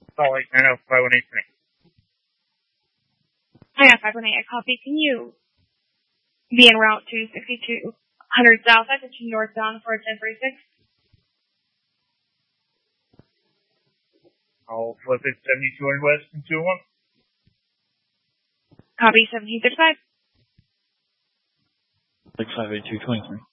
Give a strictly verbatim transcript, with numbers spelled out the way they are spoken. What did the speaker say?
Salt Lake nine oh five one eight three. Hi, five one eight, I copy. Can you be en route to sixty-two hundred South, I continue northbound for ten forty-six? I'll flip it seventy-two hundred west and two oh one. Copy, seventeen thirty-five. Like five eight two twenty-three.